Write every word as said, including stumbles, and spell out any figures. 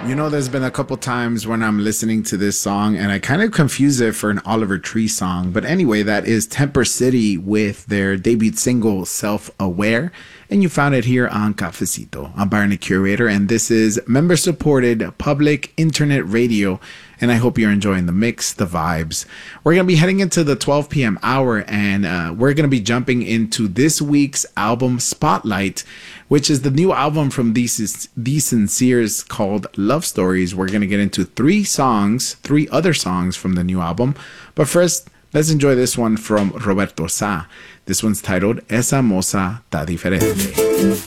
You know, there's been a couple times when I'm listening to this song and I kind of confuse it for an Oliver Tree song. But anyway, that is Temper City with their debut single, Self Aware. And you found it here on Cafecito. I'm Byron the Curator, and this is member-supported public internet radio. And I hope you're enjoying the mix, the vibes. We're going to be heading into the twelve p.m. hour, and uh, we're going to be jumping into this week's album Spotlight, which is the new album from The Sinceres called Love Stories. We're going to get into three songs, three other songs from the new album. But first, let's enjoy this one from Roberto Sa. This one's titled Esa Moza Ta Diferente.